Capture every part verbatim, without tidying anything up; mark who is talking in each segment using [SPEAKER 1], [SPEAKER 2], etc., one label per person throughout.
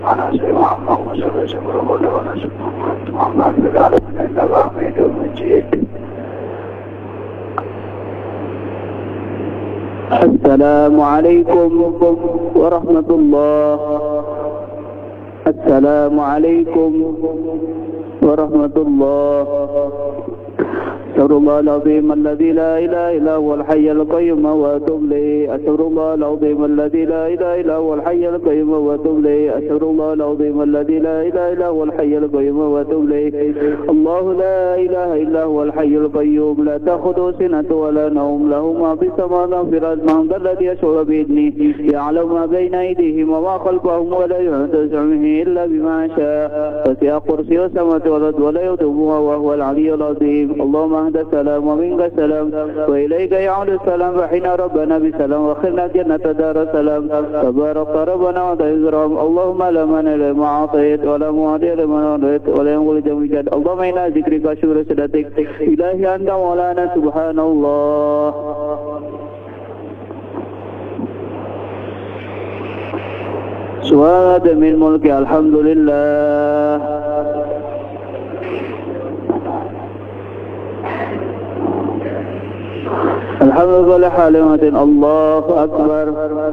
[SPEAKER 1] على سيدنا محمد صلى الله عليه وسلم محمد بن العالمين إنك حميد مجيد.
[SPEAKER 2] السلام عليكم ورحمة الله. السلام عليكم ورحمة الله. أستغفر الله العظيم الذي لا إله إلا هو الحي القيوم وأتوب إليه. أستغفر الله العظيم الذي لا إله إلا هو الحي القيوم وأتوب إليه. أستغفر الله العظيم الذي لا إله إلا هو الحي القيوم وأتوب إليه. الله لا إله إلا هو الحي القيوم لا تأخذه سنة ولا نوم له ما في السماوات وفي الأرض من ذا الذي يشفع بإذنه يعلم ما بين أيديهم وما خلفهم ولا يحيطون بعلمه إلا بما شاء وسع كرسيه السماوات والأرض ولا يؤوده وهو العلي العظيم. اللهم أهد السلام ومنك السلام وإليك يعود السلام فحنا ربنا بسلام وخرنا جنة دار السلام تبارك ربنا وتعزرهم. اللهم لا مانع لما أعطيت ولا معطي لما أعطيت ولا ينقل جميعا. اللهم إنا ذكرك شكر صدقك إلهي أنت مولانا سبحان الله. سبحانك من ملك الحمد لله. الحمد لله حالمة الله أكبر.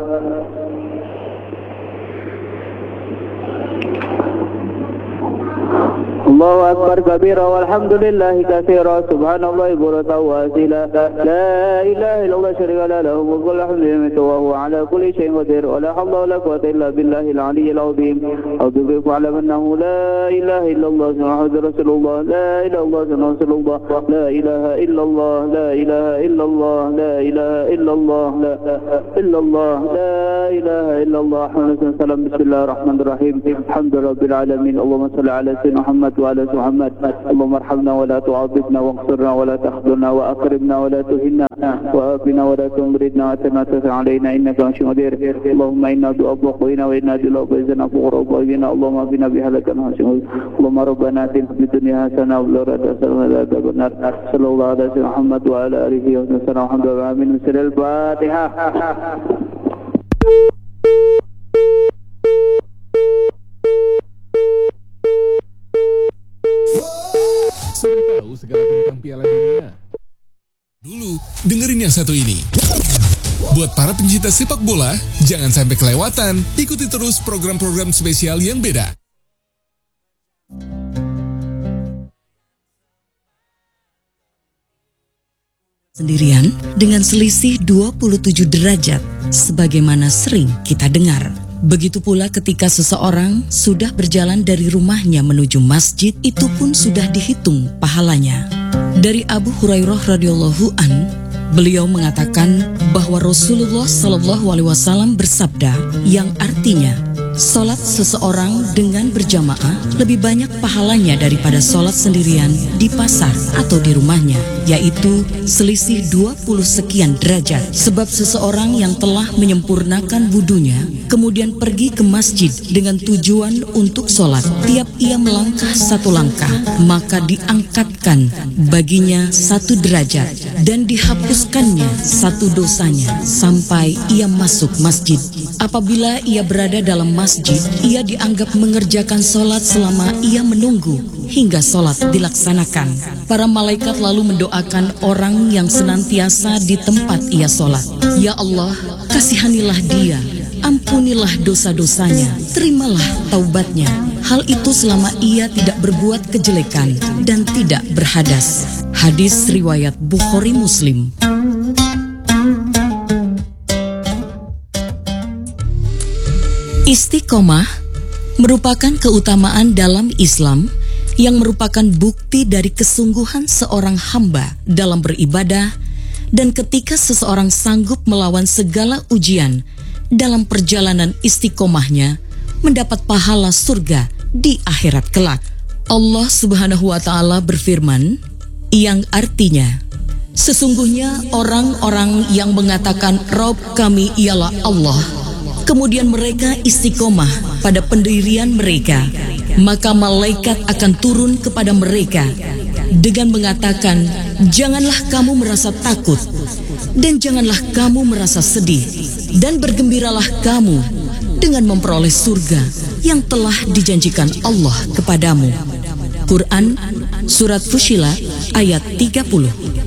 [SPEAKER 2] الله أكبر كبيرا والحمد لله كثيرا سبحان الله بكرة وأصيلا لا إله إلا الله شريك له له ملك الحمد لله وهو على كل شيء قدير ولا حول ولا قوة إلا بالله العلي العظيم. أعوذ بك واعلم أنه لا إله إلا الله محمد رسول الله لا إله إلا الله رسول الله لا إله إلا الله لا إله إلا الله لا إله إلا الله لا إلا الله لا إله إلا الله الحمد لله. بسم الله الرحمن الرحيم الحمد لله رب العالمين. اللهم صل على سيدنا محمد وعلى محمد. اللهم ارحمنا ولا تعذبنا واغفرنا ولا تخذلنا وأكرمنا ولا تهنا وآبنا ولا تمرضنا وأتنا تسع علينا إنك أنت قدير. اللهم إنا دعاء قوينا وإنا دعاء بيزنا فقر وقوينا. اللهم بنا بهلك الحسن. اللهم ربنا آتنا في الدنيا حسنة وفي الآخرة حسنة وقنا عذاب النار. صلى الله على سيدنا محمد وعلى آله وصحبه الحمد لله آمين. بسم الفاتحة.
[SPEAKER 3] Tahu segala tentang Piala Dunia. Dulu, dengerin yang satu ini. Buat para pencinta sepak bola, jangan sampai kelewatan. Ikuti terus program-program spesial yang beda.
[SPEAKER 4] Sendirian dengan selisih dua puluh tujuh derajat, sebagaimana sering kita dengar. Begitu pula ketika seseorang sudah berjalan dari rumahnya menuju masjid, itu pun sudah dihitung pahalanya. Dari Abu Hurairah radhiyallahu an, beliau mengatakan bahwa Rasulullah shallallahu alaihi wasallam bersabda yang artinya, salat seseorang dengan berjamaah lebih banyak pahalanya daripada salat sendirian di pasar atau di rumahnya, yaitu selisih dua puluh sekian derajat. Sebab seseorang yang telah menyempurnakan wudunya kemudian pergi ke masjid dengan tujuan untuk salat, tiap ia melangkah satu langkah, maka diangkatkan baginya satu derajat dan dihapuskannya satu dosanya sampai ia masuk masjid. Apabila ia berada dalam masjid, ia dianggap mengerjakan sholat selama ia menunggu hingga sholat dilaksanakan. Para malaikat lalu mendoakan orang yang senantiasa di tempat ia sholat. Ya Allah, kasihanilah dia, ampunilah dosa-dosanya, terimalah taubatnya. Hal itu selama ia tidak berbuat kejelekan dan tidak berhadas. Hadis riwayat Bukhari Muslim. Istiqomah merupakan keutamaan dalam Islam yang merupakan bukti dari kesungguhan seorang hamba dalam beribadah, dan ketika seseorang sanggup melawan segala ujian dalam perjalanan istiqomahnya, mendapat pahala surga di akhirat kelak. Allah Subhanahu wa Ta'ala berfirman yang artinya, sesungguhnya orang-orang yang mengatakan Rabb kami ialah Allah, kemudian mereka istiqomah pada pendirian mereka, maka malaikat akan turun kepada mereka dengan mengatakan, janganlah kamu merasa takut dan janganlah kamu merasa sedih, dan bergembiralah kamu dengan memperoleh surga yang telah dijanjikan Allah kepadamu. Quran Surat Fussilat ayat tiga puluh.